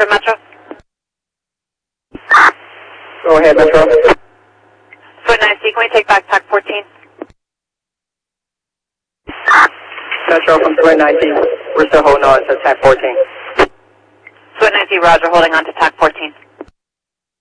for Metro. Go ahead, Metro. Foot 9C, can we take back TAC 14? Metro from Square 19. We're still holding on to TAC 14. Foot 9C, roger, holding on to TAC 14.